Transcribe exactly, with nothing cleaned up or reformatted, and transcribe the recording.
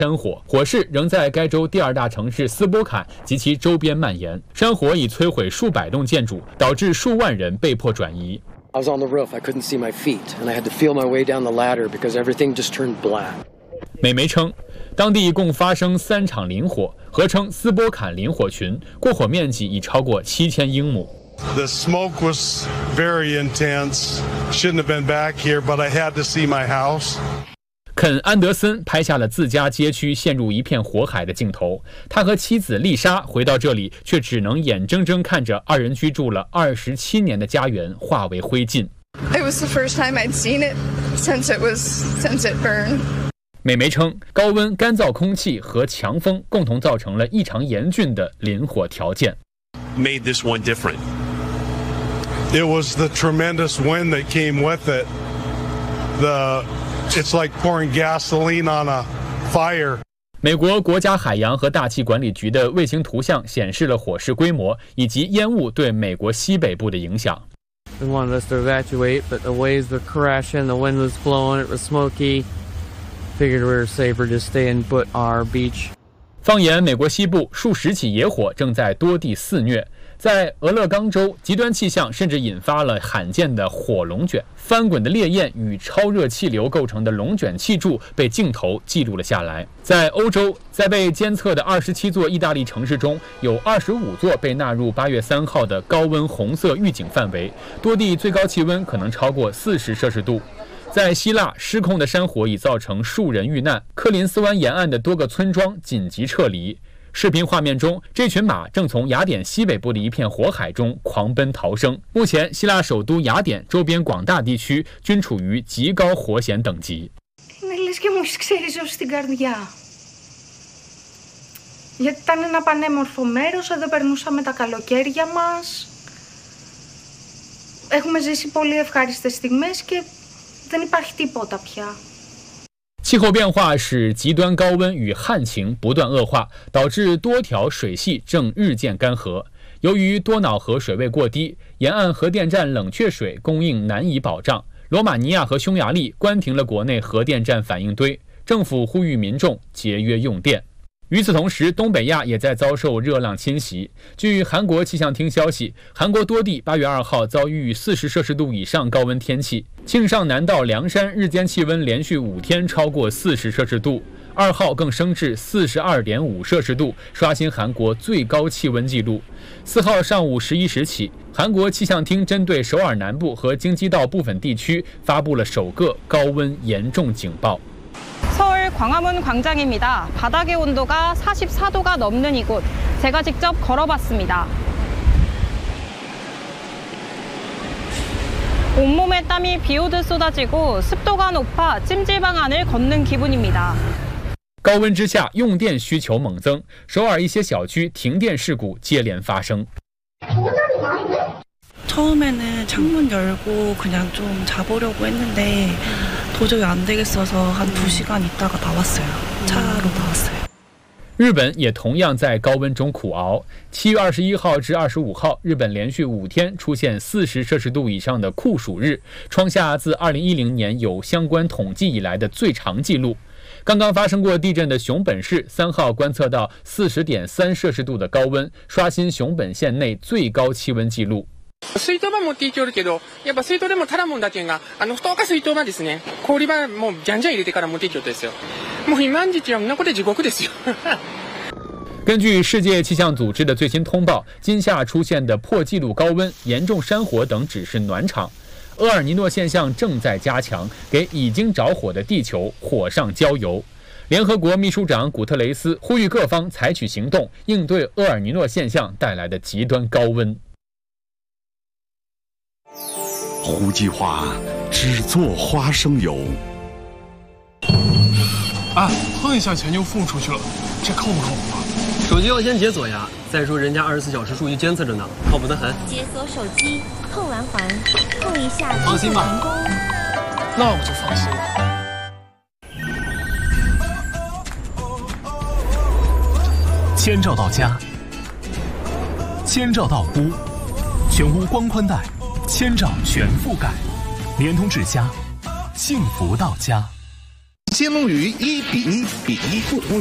山火，火势仍在该州第二大城市斯波坎及其周边蔓延。山火已摧毁数百栋建筑，导致数万人被迫转移。 I was on the roof. I couldn't see my feet, and I had to feel my way down the ladder because everything just turned black. 美媒称，当地共发生三场林火，合称斯波坎林火群，过火面积已超过七千英亩。 The smoke was very intense. Shouldn't have been back here, but I had to see my house. 肯·安德森拍下了自家街区陷入一片火海的镜头。他和妻子丽莎回到这里，却只能眼睁睁看着二人居住了二十七年的家园化为灰烬。 It was the first time I'd seen it since it was since it burned. 美媒称，高温、干燥空气和强风共同造成了异常严峻的林火条件。 Made this one different. It was the tremendous wind that came with it. The It's like pouring gasoline on a fire. 美国国家海洋和大气管理局的卫星图像显示了火势规模以及烟雾对美国西北部的影响。 They wanted us to evacuate, but the waves were crashing, the wind was blowing, it was smoky. Figured we were safer just stay and put our beach. 放眼美国西部，数十起野火正在多地肆虐。在俄勒冈州，极端气象甚至引发了罕见的火龙卷，翻滚的烈焰与超热气流构成的龙卷气柱被镜头记录了下来。在欧洲，在被监测的二十七座意大利城市中，有二十五座被纳入八月三号的高温红色预警范围，多地最高气温可能超过四十摄氏度。在希腊，失控的山火已造成数人遇难，科林斯湾沿岸的多个村庄紧急撤离。视频画面中，这群马正从雅典西北部的一片火海中狂奔逃生。目前，希腊首都雅典周边广大地区均处于极高火险等级。 Γιατί ήταν ένα πανέμορφο μέρος, εδώ περνούσαμε τα καλοκαίρια μας. Έχουμε ζήσει πολύ ευχάριστες στιγμές και δεν υπάρχει τίποτα πια. 气候变化使极端高温与旱情不断恶化，导致多条水系正日渐干涸。由于多瑙河水位过低，沿岸核电站冷却水供应难以保障。罗马尼亚和匈牙利关停了国内核电站反应堆，政府呼吁民众节约用电。与此同时，东北亚也在遭受热浪侵袭。据韩国气象厅消息，韩国多地八月二号遭遇四十摄氏度以上高温天气，庆尚南道凉山日间气温连续五天超过四十摄氏度，二号更升至四十二点五摄氏度，刷新韩国最高气温纪录。四号上午十一时起，韩国气象厅针对首尔南部和京畿道部分地区发布了首个高温严重警报。 서울 광화문 광장입니다. 바닥의 온도가 사십사 도가 넘는 이곳, 제가 직접 걸어봤습니다. 온몸에 땀이 비오듯 쏟아지고 습도가 높아 찜질방 안을 걷는 기분입니다. 高温之下，用电需求猛增，首尔一些小区停电事故接连发生。 처음에는 창문 열고 그냥 좀 자보려고 했는데 도저히 안 되겠어서 한 두 시간 있다가 나왔어요. 차로 나왔어요. 日本也同样在高温中苦熬。七月二十一号至二十五号，日本连续五天出现四十摄氏度以上的酷暑日，创下自二零一零年有相关统计以来的最长纪录。刚刚发生过地震的熊本市三号观测到四十点三摄氏度的高温，刷新熊本县内最高气温纪录。 水筒板持っていきよるけど、やっぱ水筒でも足らんもんだけんが、あの太か水筒板ですね。氷板もうじゃんじゃん入れてから持っていきよったですよ。もう今ん時期はみんなこれ地獄ですよ。 根据世界气象组织的最新通报，今夏出现的破纪录高温、严重山火等只是暖场，厄尔尼诺现象正在加强，给已经着火的地球火上浇油。联合国秘书长古特雷斯呼吁各方采取行动，应对厄尔尼诺现象带来的极端高温。 胡计划只做花生油。 啊，碰一下钱就付出去了，这靠不靠谱啊？ 手机要先解锁呀。再说人家二十四小时数据监测着呢，靠谱得很。 解锁手机，碰完环，碰一下， 放心吧。 那我就放心了。 千兆到家，千兆到屋，全屋光宽带。 千兆全覆盖，联通智家，幸福到家。 新龙鱼一比一比一不同。